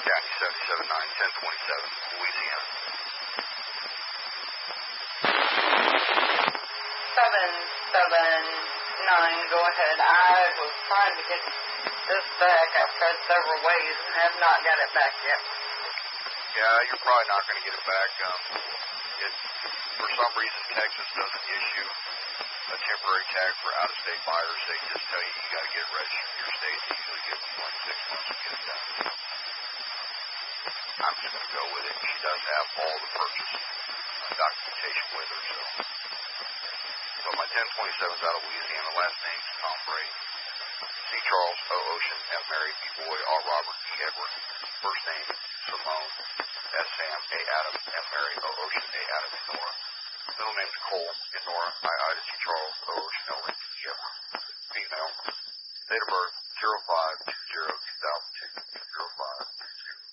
County 779-1027, Louisiana. 779, go ahead. I was trying to get this back. I've tried several ways and have not got it back yet. Yeah, you're probably not going to get it back. For some reason, Texas doesn't issue a temporary tag for out-of-state buyers. They just tell you got to get it registered in your state. They usually give them 6 months to get it done. I'm just going to go with it. She does have all the purchase documentation with her, so. But my 1027 is out of Louisiana. Last name's Tom Bray. C. Charles O. Ocean, F. Mary B. Boy, R. Robert E. Edward. First name, Simone. S. Sam, A. Adam, F. Mary O. Ocean, A. Adam, and Nora. Middle name's Cole, and Nora, I. Ida C. Charles O. Ocean, L. Lincoln, E. Edward. Female. Date of birth, 05-20-2002. 05-20-2002.